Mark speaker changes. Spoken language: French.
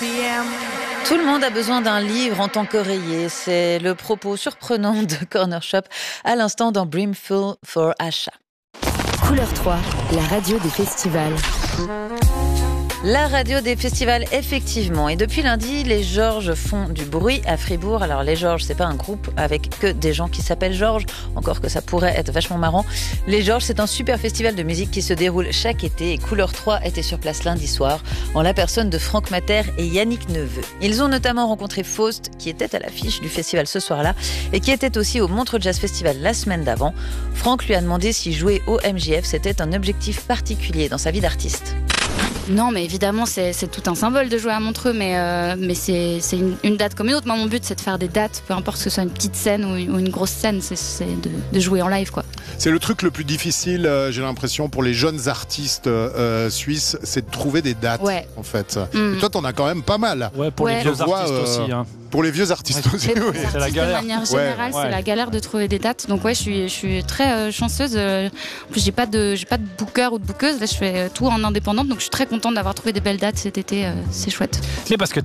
Speaker 1: Tout le monde a besoin d'un livre en tant qu'oreiller. C'est le propos surprenant de Corner Shop à l'instant dans Brimful for Asha.
Speaker 2: Couleur 3, la radio des festivals.
Speaker 1: La radio des festivals, effectivement. Et depuis lundi, les Georges font du bruit à Fribourg. Alors, les Georges, c'est pas un groupe avec que des gens qui s'appellent Georges, encore que ça pourrait être vachement marrant. Les Georges, c'est un super festival de musique qui se déroule chaque été. Et Couleur 3 était sur place lundi soir, en la personne de Franck Mater et Yannick Neveu. Ils ont notamment rencontré Faust, qui était à l'affiche du festival ce soir-là, et qui était aussi au Montreux Jazz Festival la semaine d'avant. Franck lui a demandé si jouer au MJF, c'était un objectif particulier dans sa vie d'artiste.
Speaker 3: Non, mais évidemment, c'est tout un symbole de jouer à Montreux, mais c'est une date comme une autre. Moi, mon but, c'est de faire des dates, peu importe que ce soit une petite scène ou une grosse scène, c'est de jouer en live, quoi.
Speaker 4: C'est le truc le plus difficile, j'ai l'impression, pour les jeunes artistes suisses, c'est de trouver des dates, en fait. Et toi, t'en as quand même pas mal.
Speaker 5: Ouais, pour les vieux artistes aussi. Hein.
Speaker 4: Pour les vieux artistes aussi, oui.
Speaker 5: C'est la galère.
Speaker 3: De manière générale, c'est la galère de trouver des dates. Donc je suis très chanceuse. En plus, j'ai pas de booker ou de bookeuse. Là, je fais tout en indépendante. Donc je suis très contente d'avoir trouvé des belles dates cet été. C'est chouette.
Speaker 5: Mais parce que